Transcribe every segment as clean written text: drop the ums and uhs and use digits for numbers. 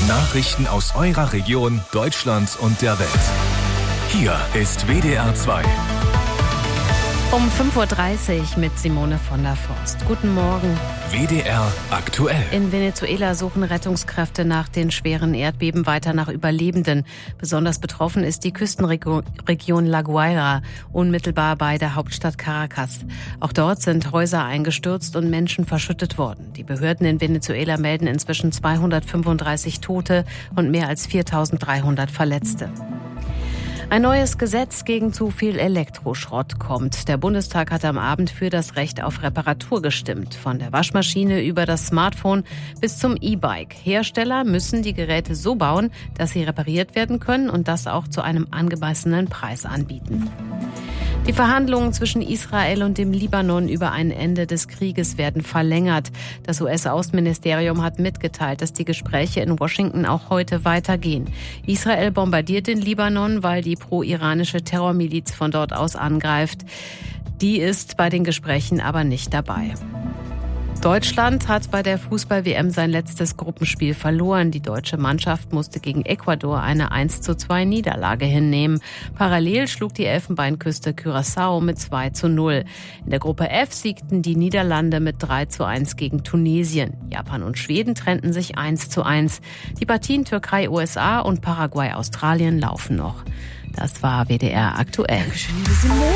Nachrichten aus eurer Region, Deutschland und der Welt. Hier ist WDR 2. Um 5.30 Uhr mit Simone von der Forst. Guten Morgen. WDR aktuell. In Venezuela suchen Rettungskräfte nach den schweren Erdbeben weiter nach Überlebenden. Besonders betroffen ist die Küstenregion La Guaira, unmittelbar bei der Hauptstadt Caracas. Auch dort sind Häuser eingestürzt und Menschen verschüttet worden. Die Behörden in Venezuela melden inzwischen 235 Tote und mehr als 4.300 Verletzte. Ein neues Gesetz gegen zu viel Elektroschrott kommt. Der Bundestag hat am Abend für das Recht auf Reparatur gestimmt. Von der Waschmaschine über das Smartphone bis zum E-Bike. Hersteller müssen die Geräte so bauen, dass sie repariert werden können und das auch zu einem angemessenen Preis anbieten. Die Verhandlungen zwischen Israel und dem Libanon über ein Ende des Krieges werden verlängert. Das US-Außenministerium hat mitgeteilt, dass die Gespräche in Washington auch heute weitergehen. Israel bombardiert den Libanon, weil die pro-iranische Terrormiliz von dort aus angreift. Die ist bei den Gesprächen aber nicht dabei. Deutschland hat bei der Fußball-WM sein letztes Gruppenspiel verloren. Die deutsche Mannschaft musste gegen Ecuador eine 1:2 Niederlage hinnehmen. Parallel schlug die Elfenbeinküste Curaçao mit 2:0. In der Gruppe F siegten die Niederlande mit 3:1 gegen Tunesien. Japan und Schweden trennten sich 1:1. Die Partien Türkei, USA und Paraguay, Australien laufen noch. Das war WDR aktuell. Dankeschön, liebe Simone.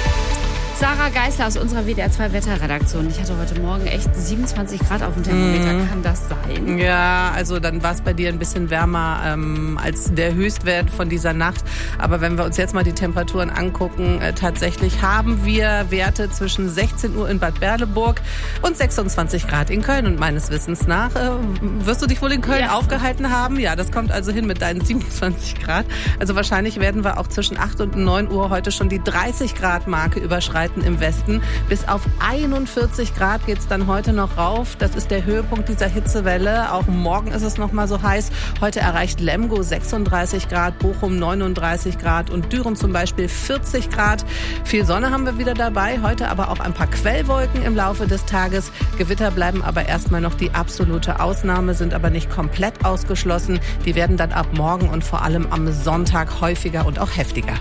Sarah Geisler aus unserer WDR 2 Wetterredaktion. Ich hatte heute Morgen echt 27 Grad auf dem Thermometer. Kann das sein? Ja, also dann war es bei dir ein bisschen wärmer als der Höchstwert von dieser Nacht. Aber wenn wir uns jetzt mal die Temperaturen angucken, tatsächlich haben wir Werte zwischen 16 Uhr in Bad Berleburg und 26 Grad in Köln. Und meines Wissens nach wirst du dich wohl in Köln aufgehalten haben. Ja, das kommt also hin mit deinen 27 Grad. Also wahrscheinlich werden wir auch zwischen 8 und 9 Uhr heute schon die 30 Grad Marke überschreiten im Westen. Bis auf 41 Grad geht's dann heute noch rauf. Das ist der Höhepunkt dieser Hitzewelle. Auch morgen ist es noch mal so heiß. Heute erreicht Lemgo 36 Grad, Bochum 39 Grad und Düren zum Beispiel 40 Grad. Viel Sonne haben wir wieder dabei. Heute aber auch ein paar Quellwolken im Laufe des Tages. Gewitter bleiben aber erstmal noch die absolute Ausnahme, sind aber nicht komplett ausgeschlossen. Die werden dann ab morgen und vor allem am Sonntag häufiger und auch heftiger.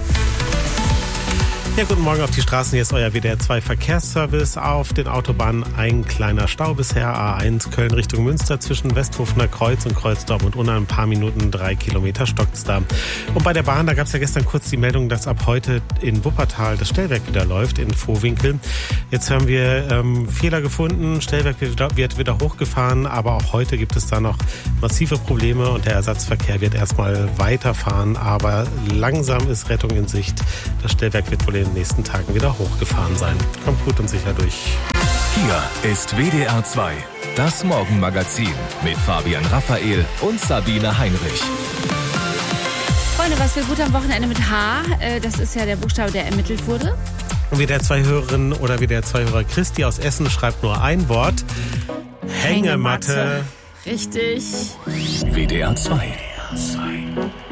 Ja, guten Morgen auf die Straßen. Hier ist euer WDR 2 Verkehrsservice. Auf den Autobahnen ein kleiner Stau bisher. A1 Köln Richtung Münster zwischen Westhofener Kreuz und Kreuz Dortmund Unna. Ein paar Minuten, 3 Kilometer stockt's da. Und bei der Bahn, da gab es ja gestern kurz die Meldung, dass ab heute in Wuppertal das Stellwerk wieder läuft, in Vohwinkel. Jetzt haben wir Fehler gefunden. Stellwerk wird wieder hochgefahren, aber auch heute gibt es da noch massive Probleme und der Ersatzverkehr wird erstmal weiterfahren. Aber langsam ist Rettung in Sicht. Das Stellwerk wird wohl in den nächsten Tagen wieder hochgefahren sein. Kommt gut und sicher durch. Hier ist WDR 2, das Morgenmagazin mit Fabian Raphael und Sabine Heinrich. Freunde, was wir gut am Wochenende mit H, das ist ja der Buchstabe, der ermittelt wurde. Und WDR 2-Hörerin oder WDR 2-Hörer Christi aus Essen schreibt nur ein Wort. Hängematte. Richtig. WDR 2.